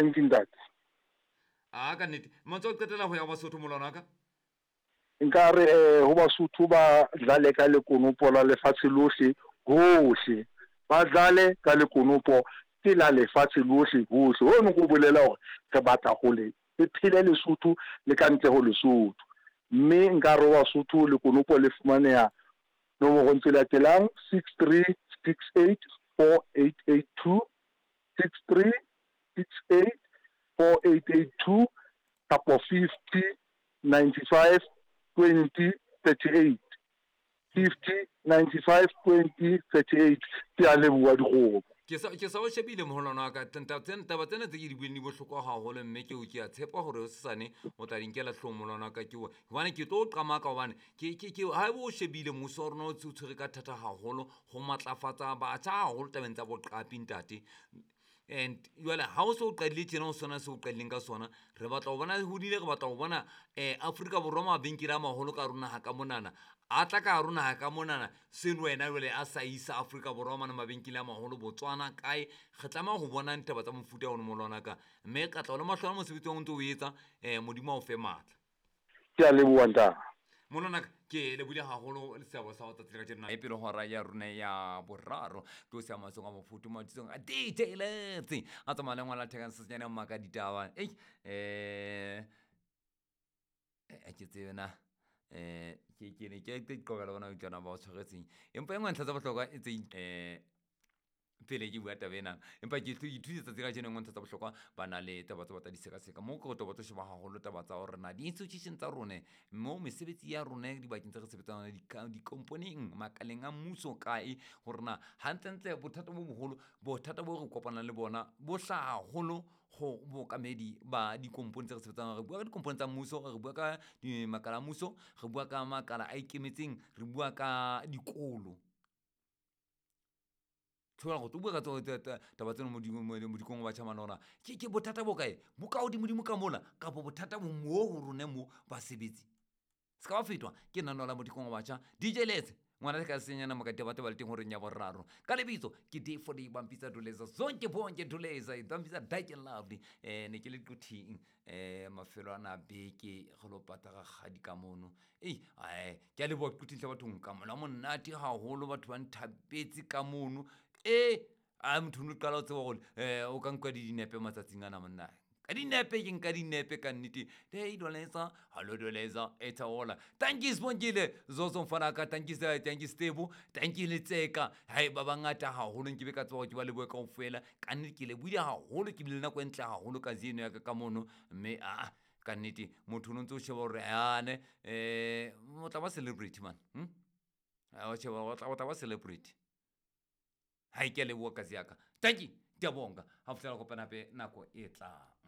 thank you ntate. Ka nnete matso qetela ho ya Basotho molwana ka nka re ho Basotho ba dlale ka lekonopo la lefatshe lohle hohle, ba dlale ka lekonopo ke la lefatshe lohle hohle. Ho no go bolela hore re batla go le phele Lesotho le ka ntle ho Lesotho, mme nka re wa Basotho lekonopo le fumaneha nomoro ntse latelang 63684882 63684882 kapo 50952038 50952038 ke a leboha dikgomo. ke sa o shebile moholwana wa ka taba tsena tse ke di bueng di bohlokwa haholo, mme ke a tshepa hore o sesane o tla dinkela hlooho moholwana wa ka ke hobane ke tlo o qamaka hobane ha ebe o shebile mmuso wa rona o tshwere ka thata haholo ho matlafatsa batjha haholo tabeng tsa boqapi ntate. And jwale ha o se o qadile tjena o sona se o qadileng ka sona, re batla ho bona hodile, re batla ho bona Afrika Borwa mabenkele a maholo ka rona ha ka monana a tla ka rona ha ka monana se le wena jwale a sa isa Afrika Borwa mana mabenkele a maholo Botswana kae re tlameha ho bona ntaba tsa mofuta ono molwana ka, mme ka tla le mahlwana mosebetsi wa ntse o etsa modimo o fe matla. Ke a leboha ntate molwana ke le bule haholo le seabo sa tsa tsela tjena e pele hora ya rona ya boraro tlo se amasong a mofuta mo tsong a details a tsamaya le ngwala thekang se tsena maka ditaba ke tsena ke ne ke qobela bona utjana ba o tshwaretseng empa engwe ntlha tsa bohlokwa e tse pele ke bua tabena empa ke ithusetsa tsela tjena ngwe tsa bohlokwa ba na le taba tsa bata di seka mo go toba tsheba haholo taba tsa hore na di institution tsa rone mo mesebetsi ya rona di bakeng tsa re sebetsana di componeng makaleng a mmuso kae hore na hantlentle bothata bo moholo bothata bo re kopana le bona bo hla haholo ho bokamedi ba di components re sebetsana re bua ka di components tsa mmuso, re bua ka di makala a mmuso, re bua ka makala a ikemetseng, re bua ka dikolo thola go bua ka taba tseno mo dikong ba tšhamana ona ke bothata bo kae bo ka hodimo ka mola ka bothata bo mo ho rone mo ba sebetsi se ka ba fetwa ke nanola mo dikong ba tša DJ Let's ngwana le ka senyana makate ba le teng hore nya boraro ka lebitso ke D4D bampitsa Duleza zonke bonke Duleza bampitsa Dyke Lovely ne ke le kuthing mafelo ana beke go lo pata ga gadi ka mono ke a le bo kuthing tla bathong ka mola monate haholo batho ba nthapetse ka mono a motho no qala o tseba gore o ka nkwa di dinepe matsatsing ana monna ka dinepe ke nka dinepe ka nnete hey Duleza hallo Duleza eta hola thank you Sibongile Zozo mfana ka thank you Stebo thank you Letseka hai ba bangata haholo ke be ka tsoga ke ba le boe kaofela ka nnete ke le buile haholo ke bile nna ko entle haholo ka zeno ya ka mono mme ka nnete motho no ntse o sheba hore mo tla ba celebrity man o sheba o tla ba celebrity hai ke le bua ka ziaka thank you diabonga ha futela go pena pe nako e tla